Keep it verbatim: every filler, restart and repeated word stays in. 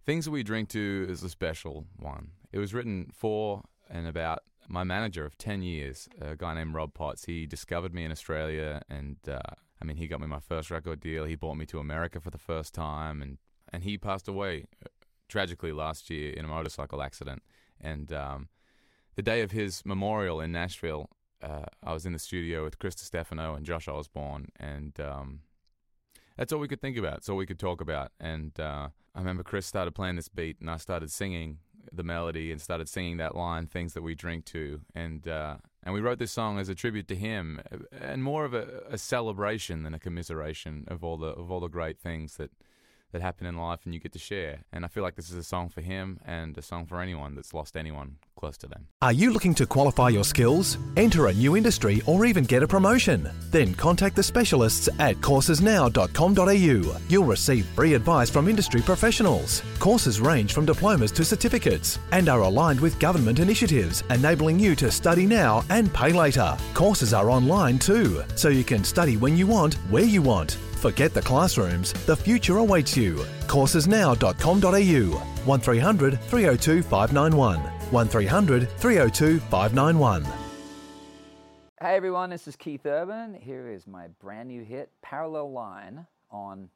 Things That We Drink To is a special one. It was written for and about my manager of ten years, a guy named Rob Potts. He discovered me in Australia, and uh, I mean, he got me my first record deal. He brought me to America for the first time, and, and he passed away tragically last year in a motorcycle accident. And um, the day of his memorial in Nashville, uh, I was in the studio with Chris Stefano and Josh Osborne, and um, that's all we could think about. It's all we could talk about. And uh, I remember Chris started playing this beat, and I started singing the melody and started singing that line, "Things That We Drink To," and uh, and we wrote this song as a tribute to him, and more of a, a celebration than a commiseration of all the of all the great things that that happen in life and you get to share. And I feel like this is a song for him and a song for anyone that's lost anyone close to them. Are you looking to qualify your skills, enter a new industry, or even get a promotion? Then contact the specialists at courses now dot com dot a u. You'll receive free advice from industry professionals. Courses range from diplomas to certificates and are aligned with government initiatives, enabling you to study now and pay later. Courses are online too, so you can study when you want, where you want. Forget the classrooms, the future awaits you. courses now dot com dot a u. one three hundred, three oh two, five nine one. one three hundred, three oh two, five nine one. Hey everyone, this is Keith Urban. Here is my brand new hit, Parallel Line, on